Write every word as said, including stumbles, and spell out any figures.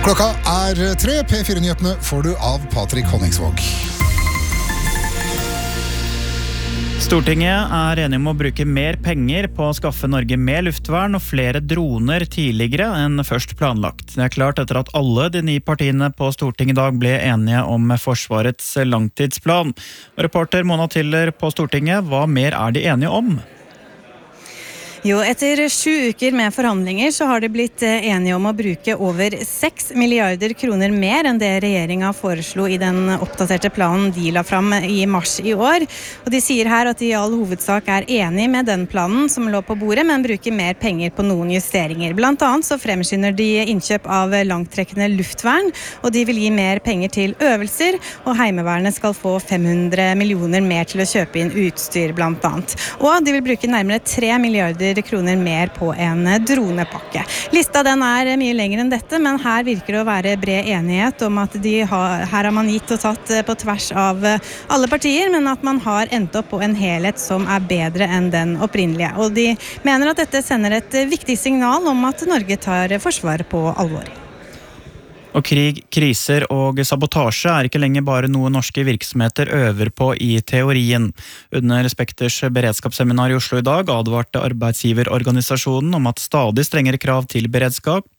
Klokka er tre, P fire-nyhetene får du av Patrik Honningsvåg. Stortinget er enige om å bruke mer penger på å skaffe Norge mer luftvern og flere droner tidligere enn først planlagt. Det er klart etter at alle de ni partiene på Stortinget i dag ble enige om Forsvarets langtidsplan. Reporter Mona Tiller på Stortinget, hva mer er de enige om? Jo, etter sju uker med forhandlinger så har de blitt enige om å bruke over seks milliarder kroner mer enn det regjeringen foreslo i den oppdaterte planen de la fram i mars i år. Og de sier her at de i all hovedsak er enige med den planen som lå på bordet, men bruker mer penger på noen justeringer. Blant annet så fremskynder de innkjøp av langtrekkende luftvern, og de vil gi mer penger til øvelser, og Heimevernet skal få fem hundre millioner mer til å kjøpe inn utstyr blant annet. Og de vil bruke nærmere tre milliarder kroner mer på en dronepakke. Lista den er mye lenger enn dette, men her virker det å være bred enighet om at de har, her har man gitt og tatt på tvers av alle partier, men at man har endt opp på en helhet som er bedre enn den opprinnelige. Og de mener at dette sender et viktig signal om at Norge tar forsvar på alvor. Og krig, kriser og sabotasje er ikke lenger bare noe norske virksomheter øver på i teorien. Under Spekters beredskapsseminar i Oslo i dag advarte arbeidsgiverorganisasjonen om at stadig strengere krav til beredskap